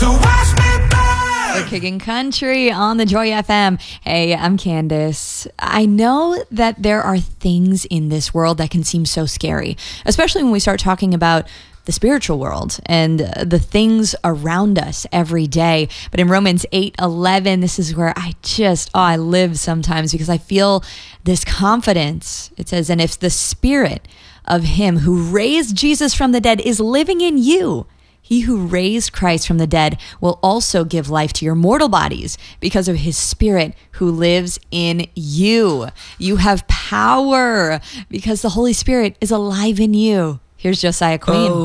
So watch me burn. We're kicking country on the Joy FM. Hey, I'm Candace. I know that there are things in this world that can seem so scary, especially when we start talking about the spiritual world and the things around us every day. But in Romans 8:11, this is where I live sometimes, because I feel this confidence. It says, and if the spirit of him who raised Jesus from the dead is living in you, he who raised Christ from the dead will also give life to your mortal bodies because of his spirit who lives in you. You have power because the Holy Spirit is alive in you. Here's Josiah Queen.